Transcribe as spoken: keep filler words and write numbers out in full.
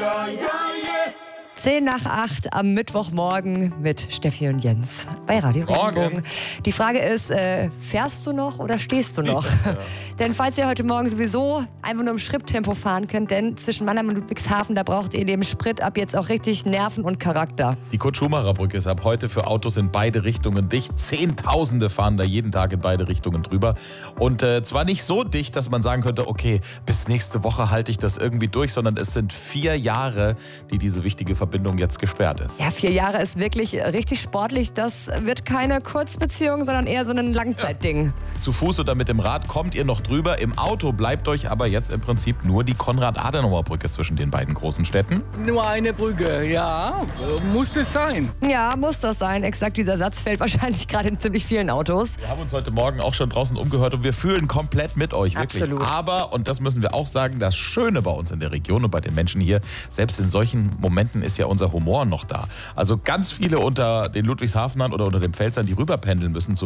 zehn nach acht am Mittwochmorgen mit Steffi und Jens bei Radio Regenbogen. Die Frage ist, äh, fährst du noch oder stehst du noch? Ja. Denn falls ihr heute Morgen sowieso einfach nur im Schritttempo fahren könnt, denn zwischen Mannheim und Ludwigshafen, da braucht ihr neben Sprit ab jetzt auch richtig Nerven und Charakter. Die Kurt-Schumacher-Brücke ist ab heute für Autos in beide Richtungen dicht. Zehntausende fahren da jeden Tag in beide Richtungen drüber. Und äh, zwar nicht so dicht, dass man sagen könnte, okay, bis nächste Woche halte ich das irgendwie durch, sondern es sind vier Jahre, die diese wichtige Verbindung jetzt gesperrt ist. Ja, vier Jahre ist wirklich richtig sportlich. Das wird keine Kurzbeziehung, sondern eher so ein Langzeitding. Ja. Zu Fuß oder mit dem Rad kommt ihr noch drüber. Im Auto bleibt euch aber jetzt im Prinzip nur die Konrad-Adenauer-Brücke zwischen den beiden großen Städten. Nur eine Brücke, ja. Muss das sein? Ja, muss das sein. Exakt dieser Satz fällt wahrscheinlich gerade in ziemlich vielen Autos. Wir haben uns heute Morgen auch schon draußen umgehört und wir fühlen komplett mit euch, wirklich. Absolut. Aber, und das müssen wir auch sagen, das Schöne bei uns in der Region und bei den Menschen hier, selbst in solchen Momenten ist ja unser Humor noch da. Also ganz viele unter den Ludwigshafenern oder unter den Pfälzern, die rüberpendeln müssen,